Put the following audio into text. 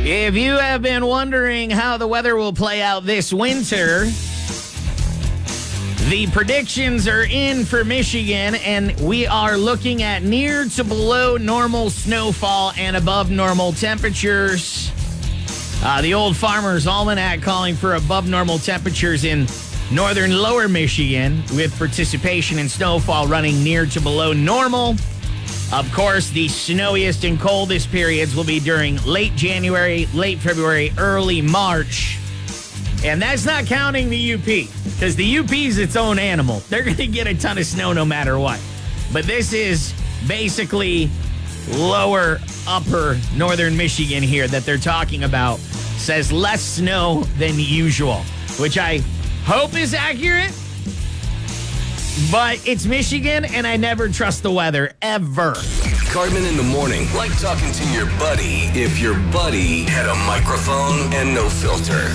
If you have been wondering how the weather will play out this winter, the predictions are in for Michigan, and we are looking at near to below normal snowfall and above normal temperatures. The Old Farmer's Almanac calling for above normal temperatures in northern lower Michigan, with participation in snowfall running near to below normal. Of course, the snowiest and coldest periods will be during late January, late February, early March. And that's not counting the UP, because the UP is its own animal. They're going to get a ton of snow no matter what. But this is basically lower, upper northern Michigan here that they're talking about. Says less snow than usual, which I hope is accurate. But it's Michigan, and I never trust the weather, ever. Cartman in the morning, like talking to your buddy if your buddy had a microphone and no filter.